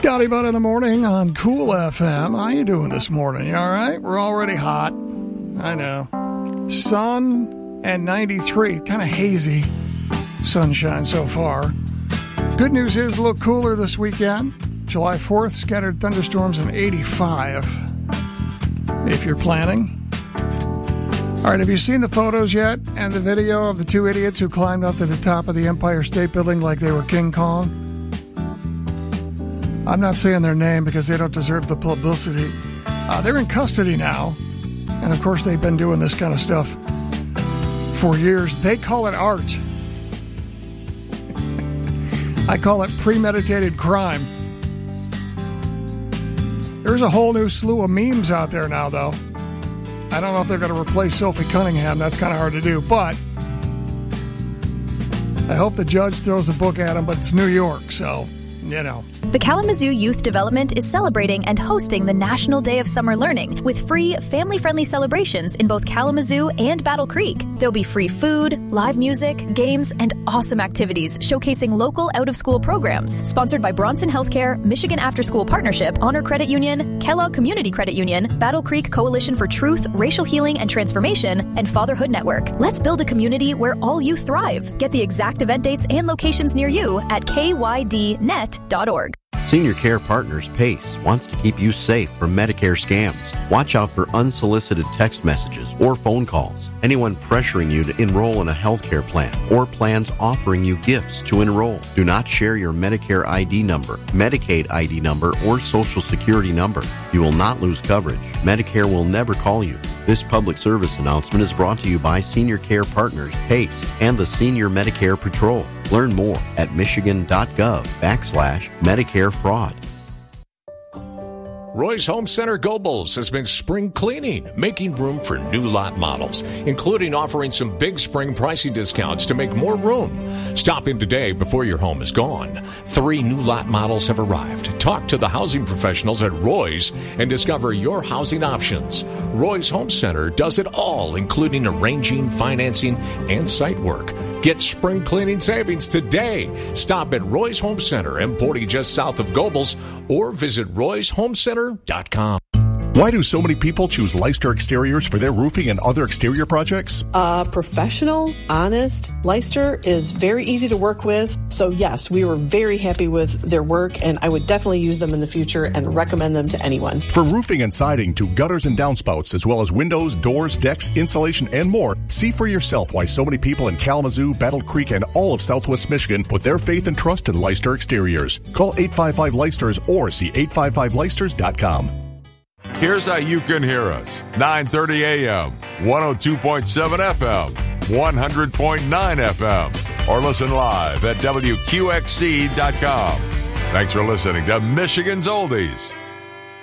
Scotty Butt in the morning on Cool FM. How you doing this morning? You all right? We're already hot. I know. Sun and 93. Kind of hazy sunshine so far. Good news is a little cooler this weekend. July 4th, scattered thunderstorms and 85. If you're planning. All right, have you seen the photos yet and the video of the two idiots who climbed up to the top of the Empire State Building like they were King Kong? I'm not saying their name because they don't deserve the publicity. They're in custody now. And, of course, they've been doing this kind of stuff for years. They call it art. I call it premeditated crime. There's a whole new slew of memes out there now, though. I don't know if they're going to replace Sophie Cunningham. That's kind of hard to do, but I hope the judge throws a book at him, but it's New York, so, you know. The Kalamazoo Youth Development is celebrating and hosting the National Day of Summer Learning with free, family-friendly celebrations in both Kalamazoo and Battle Creek. There'll be free food, live music, games, and awesome activities showcasing local out-of-school programs. Sponsored by Bronson Healthcare, Michigan After School Partnership, Honor Credit Union, Kellogg Community Credit Union, Battle Creek Coalition for Truth, Racial Healing and Transformation, and Fatherhood Network. Let's build a community where all youth thrive. Get the exact event dates and locations near you at kydnet.org. Senior Care Partners PACE wants to keep you safe from Medicare scams. Watch out for unsolicited text messages or phone calls. Anyone pressuring you to enroll in a healthcare plan or plans offering you gifts to enroll. Do not share your Medicare ID number, Medicaid ID number, or Social Security number. You will not lose coverage. Medicare will never call you. This public service announcement is brought to you by Senior Care Partners, PACE, and the Senior Medicare Patrol. Learn more at michigan.gov/Medicare fraud. Roy's Home Center Gobles has been spring cleaning, making room for new lot models, including offering some big spring pricing discounts to make more room. Stop in today before your home is gone. 3 new lot models have arrived. Talk to the housing professionals at Roy's and discover your housing options. Roy's Home Center does it all, including arranging, financing, and site work. Get spring cleaning savings today. Stop at Roy's Home Center, M40 just south of Gobles, or visit royshomecenter.com. Why do so many people choose Leicester Exteriors for their roofing and other exterior projects? Professional, honest. Leicester is very easy to work with. So yes, we were very happy with their work, and I would definitely use them in the future and recommend them to anyone. From roofing and siding to gutters and downspouts, as well as windows, doors, decks, insulation, and more, see for yourself why so many people in Kalamazoo, Battle Creek, and all of Southwest Michigan put their faith and trust in Leicester Exteriors. Call 855-LEICESTERS or see 855leicesters.com. Here's how you can hear us. 9:30 a.m., 102.7 FM, 100.9 FM, or listen live at WQXC.com. Thanks for listening to Michigan's Oldies.